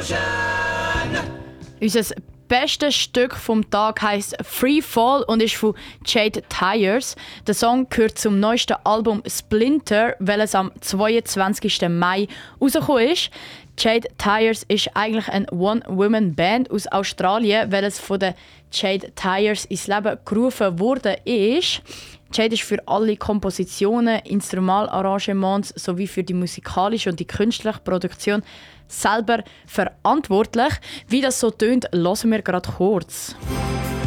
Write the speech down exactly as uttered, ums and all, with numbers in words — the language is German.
Unser bestes Stück vom Tag heisst Free Fall und ist von Jade Tyers. Der Song gehört zum neuesten Album Splinter, welches am zweiundzwanzigsten Mai rausgekommen ist. Jade Tyers ist eigentlich eine One-Woman-Band aus Australien, welches von der Jade Tyers ins Leben gerufen wurde ist. Jade ist für alle Kompositionen, Instrumentarrangements sowie für die musikalische und die künstliche Produktion selber verantwortlich. Wie das so tönt, hören wir gerade kurz.